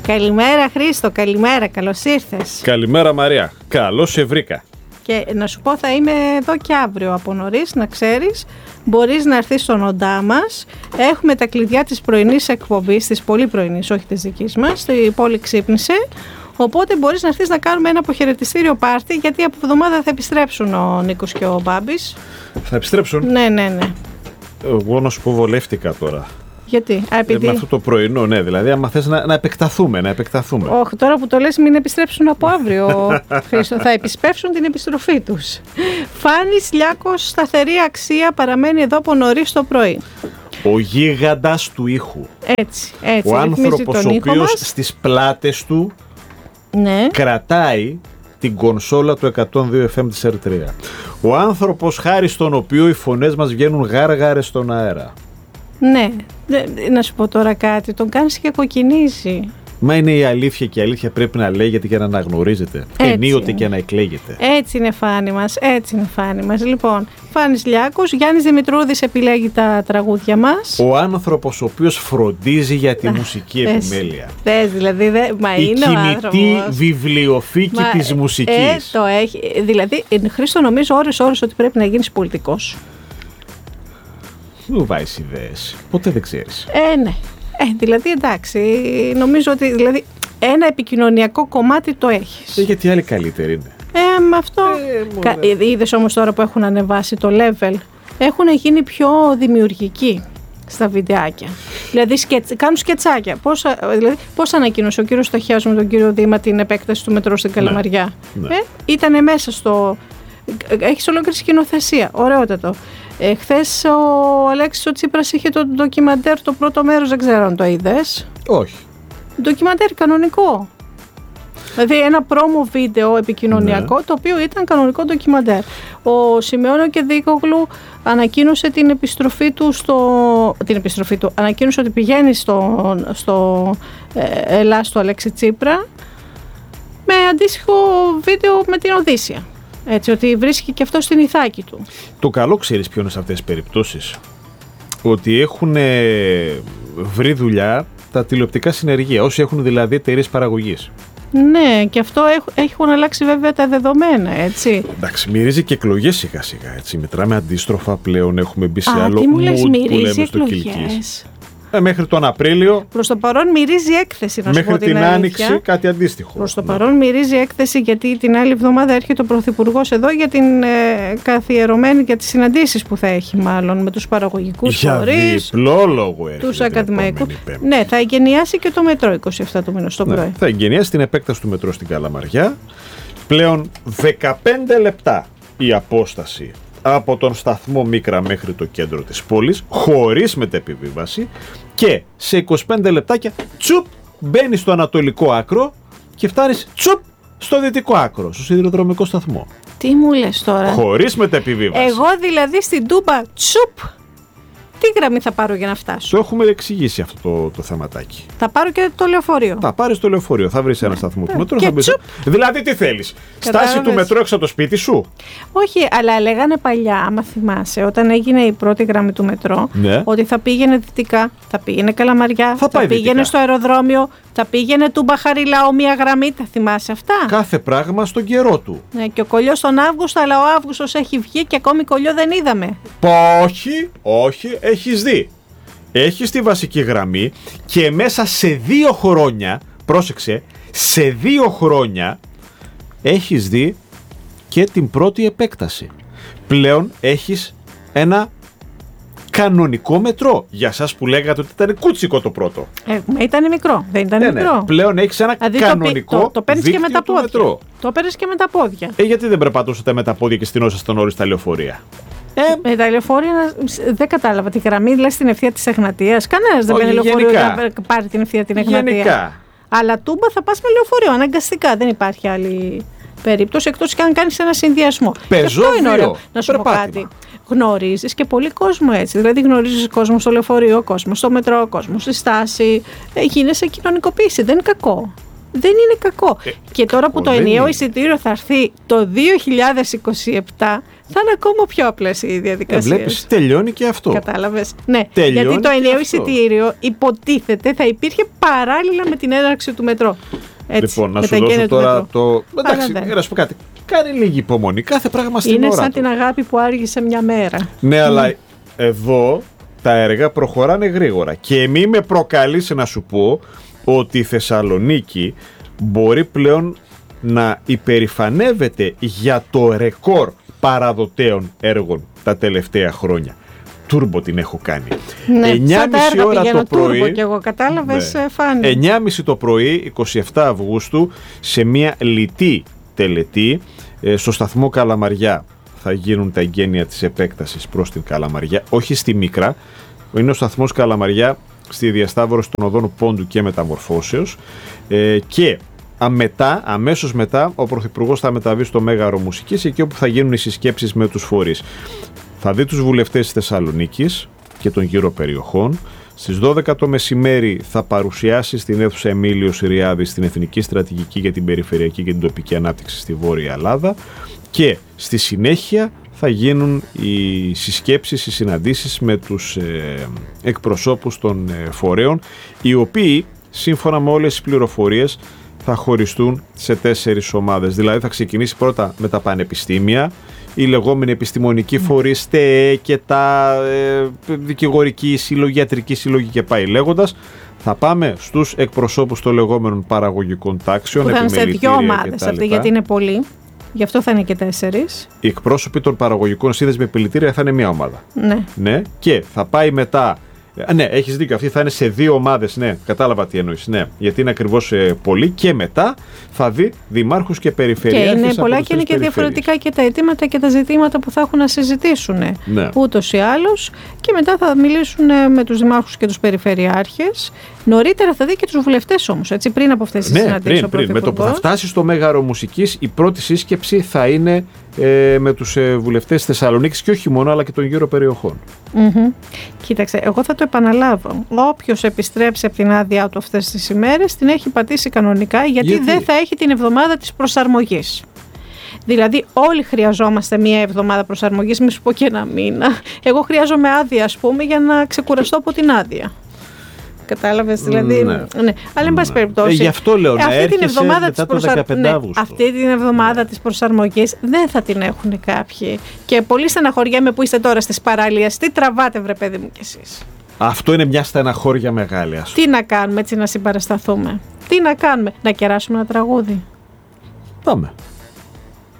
Καλημέρα Χρήστο, καλημέρα, καλώς ήρθες. Καλημέρα Μαρία, καλώς σε βρήκα. Και να σου πω, θα είμαι εδώ και αύριο από νωρίς, να ξέρεις. Μπορείς να έρθεις στον οντά μας. Έχουμε τα κλειδιά της πρωινής εκπομπής, της πολύ πρωινής, όχι της δικής μας. Η πόλη ξύπνησε. Οπότε μπορείς να έρθεις να κάνουμε ένα αποχαιρετιστήριο πάρτι, γιατί από εβδομάδα θα επιστρέψουν ο Νίκος και ο Μπάμπης. Θα επιστρέψουν? Ναι. Εγώ να σου πω, βολεύτηκα τώρα. Γιατί? Με αυτό το πρωινό, ναι, δηλαδή άμα θες να επεκταθούμε. Όχι, τώρα που το λες, μην επιστρέψουν από αύριο, Χρήστο, θα επισπεύσουν την επιστροφή τους. Φάνης Λιάκος, σταθερή αξία, παραμένει εδώ από νωρίς το πρωί. Ο γίγαντας του ήχου. Έτσι. Ο άνθρωπος ο οποίος στις πλάτες του κρατάει την κονσόλα του 102 FM της R3. Ο άνθρωπος χάρη στον οποίο οι φωνές μας βγαίνουν γάργαρες στον αέρα. Ναι, να σου πω τώρα κάτι, τον κάνεις και κοκκινίζει. Μα είναι η αλήθεια και η αλήθεια πρέπει να λέγεται και να αναγνωρίζεται. Ενίοτε και να εκλέγεται. Έτσι είναι φάνη μας. Λοιπόν, Φάνης Λιάκος, Γιάννης Δημητρούδης επιλέγει τα τραγούδια μας. Ο άνθρωπος ο οποίος φροντίζει για τη μουσική επιμέλεια. Δηλαδή, η κινητή βιβλιοθήκη της μουσικής. Το έχει. Δηλαδή, Χρήστο, νομίζω ώρες ότι πρέπει να γίνεις πολιτικός. Μου βάζεις ιδέες. Ποτέ δεν ξέρεις. Ναι. Δηλαδή, εντάξει, νομίζω ότι δηλαδή, ένα επικοινωνιακό κομμάτι το έχεις. Γιατί άλλη καλύτερη είναι. Με αυτό. Είδες όμως τώρα που έχουν ανεβάσει το level, έχουν γίνει πιο δημιουργικοί στα βιντεάκια. Δηλαδή, κάνουν σκετσάκια. Πώς ανακοίνωσε ο κύριος Σταχιάς με τον κύριο Δήμα την επέκταση του μετρό στην Καλαμαριά? Ναι. Ήτανε μέσα στο. Έχεις ολόκληρη σκηνοθεσία. Ωραιότατο. Χθες ο Αλέξης ο Τσίπρας είχε το ντοκιμαντέρ, το πρώτο μέρος, δεν ξέρω αν το είδες. Όχι. Ντοκιμαντέρ κανονικό. Δηλαδή ένα πρόμο βίντεο επικοινωνιακό, το οποίο ήταν κανονικό ντοκιμαντέρ. Ο Σιμεώνο Κεδίκογλου ανακοίνωσε την επιστροφή του ανακοίνωσε ότι πηγαίνει στο Ελλάς του Αλέξη Τσίπρα με αντίστοιχο βίντεο με την Οδύσσια. Έτσι, ότι βρίσκει και αυτό στην ηθάκη του. Το καλό ξέρεις ποιο είναι σε αυτές τις περιπτώσεις? Ότι έχουν βρει δουλειά τα τηλεοπτικά συνεργεία, όσοι έχουν δηλαδή εταιρείες παραγωγής. Ναι, και αυτό έχουν αλλάξει βέβαια τα δεδομένα, έτσι. Εντάξει, μυρίζει και εκλογές σιγά σιγά, έτσι. Μετράμε αντίστροφα πλέον, έχουμε μπει σε άλλο mood που λέμε στο Κιλκής. Μέχρι τον Απρίλιο. Προς το παρόν μυρίζει έκθεση, να σου πω μέχρι την Άνοιξη κάτι αντίστοιχο. Προς το παρόν μυρίζει έκθεση, γιατί την άλλη εβδομάδα έρχεται ο Πρωθυπουργός εδώ για την καθιερωμένη, για τις συναντήσεις που θα έχει μάλλον με τους παραγωγικούς φορείς. Για διπλό λόγο έρχεται. Τους ακαδημαϊκούς. Ναι, θα εγκαινιάσει και το μετρό 27 του μήνα το πρωί. Θα εγκαινιάσει την επέκταση του μετρό στην Καλαμαριά. Πλέον 15 λεπτά η απόσταση από τον σταθμό Μίκρα μέχρι το κέντρο της πόλης, χωρίς μετεπιβίβαση, και σε 25 λεπτάκια τσουπ μπαίνεις στο ανατολικό άκρο και φτάνεις τσουπ στο δυτικό άκρο, στο σιδηροδρομικό σταθμό. Τι μου λες τώρα? Χωρίς μετεπιβίβαση. Εγώ δηλαδή στην Τούμπα τσουπ, τι γραμμή θα πάρω για να φτάσω? Το έχουμε εξηγήσει αυτό το θεματάκι. Θα πάρω και το λεωφορείο. Θα πάρεις το λεωφορείο, θα βρεις ένα σταθμό του μετρό. Δηλαδή τι θέλεις? Στάση του μετρό έξω από το σπίτι σου? Όχι, αλλά λέγανε παλιά, άμα θυμάσαι, όταν έγινε η πρώτη γραμμή του μετρό, ότι θα πήγαινε δυτικά, θα πήγαινε Καλαμαριά, θα πήγαινε δυτικά στο αεροδρόμιο, θα πήγαινε Τούμπα Χαριλάου μία γραμμή. Τα θυμάσαι αυτά? Κάθε πράγμα στον καιρό του. Ναι, και ο κολλιός τον Αύγουστο, αλλά ο Αύγουστος έχει βγει και ακόμη κολλιό δεν είδαμε. Όχι, έχεις δει. Έχεις τη βασική γραμμή και μέσα σε 2 χρόνια, πρόσεξε, σε 2 χρόνια έχεις δει και την πρώτη επέκταση. Πλέον έχεις ένα κανονικό μετρό. Για σας που λέγατε ότι ήταν κούτσικο το πρώτο. Ήταν μικρό, δεν ήταν μικρό. Πλέον έχεις ένα κανονικό το παίρνεις και με τα πόδια. Μετρό. Το παίρνεις και με τα πόδια. Γιατί δεν περπατούσατε με τα πόδια και στηνόσασταν όλοι στα λεωφορεία? Με τα λεωφορεία δεν κατάλαβα τη γραμμή, λες την ευθεία της Εγνατίας. Κανένας δεν παίρνει λεωφορείο να πάρει την ευθεία την Εγνατία. Γενικά. Αλλά Τούμπα θα πας με λεωφορείο, αναγκαστικά. Δεν υπάρχει άλλη περίπτωση, εκτός και αν κάνεις ένα συνδυασμό. Πεζόδιο. Αυτό είναι ωραίο. Να σου πω κάτι. Γνωρίζεις και πολύ κόσμο έτσι. Δηλαδή γνωρίζεις κόσμο στο λεωφορείο, κόσμο στο μετρό, κόσμο στη στάση. Γίνεσαι κοινωνικοποίηση. Δεν είναι κακό. δεν είναι κακό. Και τώρα που το ενιαίο είναι. εισιτήριο θα έρθει το 2027, θα είναι ακόμα πιο απλές οι διαδικασίες. Βλέπεις, τελειώνει και αυτό. Κατάλαβες. Ναι, Τελειώνει γιατί το και ενιαίο αυτό. εισιτήριο υποτίθεται θα υπήρχε παράλληλα με την έναρξη του μετρό. Έτσι, Λοιπόν, να με σου τα δώσω εγγένεια του τώρα μετρό. το. Εντάξει, Αλλά δεν. να σου πω κάτι. Κάνει λίγη υπομονή. Κάθε πράγμα στην Είναι ώρα σαν του. την αγάπη που άργησε μια μέρα. Ναι, αλλά εδώ τα έργα προχωράνε γρήγορα. Και μη με προκαλείς να σου πω ότι η Θεσσαλονίκη μπορεί πλέον να υπερηφανεύεται για το ρεκόρ παραδοτέων έργων τα τελευταία χρόνια. Τούρμπο την έχω κάνει. Ναι, 9.30 σαν τα έργα ώρα πηγαίνω το πρωί. τούρμπο κι εγώ, κατάλαβες, Ναι. Φάνη. 9.30 το πρωί, 27 Αυγούστου, σε μια λιτή τελετή στο σταθμό Καλαμαριά θα γίνουν τα εγγένεια της επέκτασης προς την Καλαμαριά, όχι στη Μίκρα. Είναι ο σταθμός Καλαμαριά στη διασταύρωση των οδών Πόντου και Μεταμορφώσεως και αμέσως μετά ο Πρωθυπουργός θα μεταβεί στο Μέγαρο Μουσικής, εκεί όπου θα γίνουν οι συσκέψεις με τους φορείς. Θα δει τους βουλευτές της Θεσσαλονίκης και των γύρω περιοχών. Στις 12 το μεσημέρι θα παρουσιάσει στην αίθουσα Εμίλιος Ριάδης την Εθνική Στρατηγική για την Περιφερειακή και την Τοπική Ανάπτυξη στη Βόρεια Ελλάδα και στη συνέχεια θα γίνουν οι συσκέψεις, οι συναντήσεις με τους εκπροσώπους των φορέων, οι οποίοι σύμφωνα με όλες τις πληροφορίες θα χωριστούν σε 4 ομάδες. Δηλαδή θα ξεκινήσει πρώτα με τα πανεπιστήμια, οι λεγόμενοι επιστημονικοί φορείς, ΤΕΕ και τα δικηγορικοί σύλλογοι, ιατρικοί σύλλογοι και πάει λέγοντας. Θα πάμε στους εκπροσώπους των λεγόμενων παραγωγικών τάξεων. Που θα είναι σε 2 ομάδες αυτοί, γιατί είναι πολλοί. Γι' αυτό θα είναι και 4. Οι εκπρόσωποι των παραγωγικών σύνδεσμοι επιλητήρια θα είναι μια ομάδα. Ναι. Ναι. Και θα πάει μετά. Ναι, έχεις δίκιο. Αυτή θα είναι σε 2 ομάδες. Ναι, κατάλαβα τι εννοείς. Ναι, γιατί είναι ακριβώς πολλοί. Και μετά θα δει δημάρχους και περιφερειάρχες. Και είναι από πολλά τις και είναι 3 και διαφορετικά και τα αιτήματα και τα ζητήματα που θα έχουν να συζητήσουν. Ναι. Ούτως ή άλλως. Και μετά θα μιλήσουν με τους δημάρχους και τους περιφερειάρχες. Νωρίτερα θα δει και τους βουλευτές όμως, έτσι, πριν από αυτές τις συναντήσεις. Πριν. Με το που θα φτάσει στο Μέγαρο Μουσικής, η πρώτη σύσκεψη θα είναι με τους βουλευτές της Θεσσαλονίκης και όχι μόνο, αλλά και των γύρω περιοχών. Κοίταξε, εγώ θα το επαναλάβω. Όποιος επιστρέψει από την άδειά του αυτές τις ημέρες, την έχει πατήσει κανονικά, γιατί δεν θα έχει την εβδομάδα της προσαρμογής. Δηλαδή, όλοι χρειαζόμαστε μία εβδομάδα προσαρμογής, μη σου πω και ένα μήνα. Εγώ χρειάζομαι άδεια, ας πούμε, για να ξεκουραστώ από την άδεια. Κατάλαβες, δηλαδή. Ναι. Αλλά, εν πάση περιπτώσει. Γι' αυτό λέω να έρχεσαι μετά το 15 Αύγουστο. Αυτή την εβδομάδα της προσαρμογής δεν θα την έχουν κάποιοι. Και πολύ στεναχωριέμαι που είστε τώρα στις παραλίες. Τι τραβάτε, βρε παιδί μου κι εσείς. Αυτό είναι μια στεναχώρια μεγάλη. Τι να κάνουμε, έτσι να συμπαρασταθούμε. Τι να κάνουμε, να κεράσουμε ένα τραγούδι. Πάμε.